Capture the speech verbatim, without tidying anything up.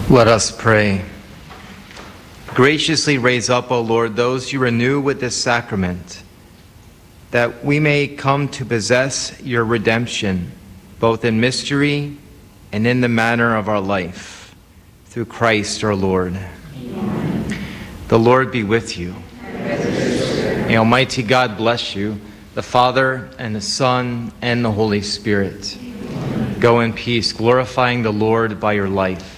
Let us pray. Graciously raise up, O Lord, those you renew with this sacrament, that we may come to possess your redemption, both in mystery and in the manner of our life, through Christ our Lord. Amen. The Lord be with you. May Almighty God bless you, the Father, and the Son, and the Holy Spirit. Amen. Go in peace, glorifying the Lord by your life.